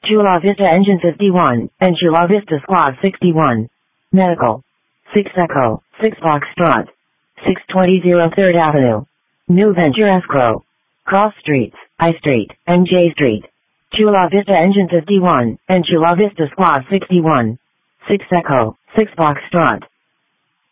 Chula Vista Engine 51, and Chula Vista Squad 61. Medical. 6 Echo, 6 Foxtrot. 620 3rd Avenue. New Venture Escrow. Cross Streets, I Street, and J Street. Chula Vista Engine 51, and Chula Vista Squad 61. 6 Echo, 6 Foxtrot.